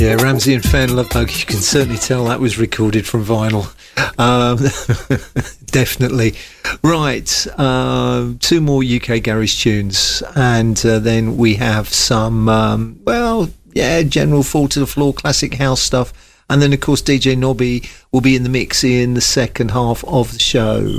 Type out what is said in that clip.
Yeah, Ramsey and Fan Love Bug. You can certainly tell that was recorded from vinyl. Definitely. Right, 2 more UK garage tunes, and then we have some, general fall to the floor classic house stuff. And then, of course, DJ Nobby will be in the mix in the second half of the show.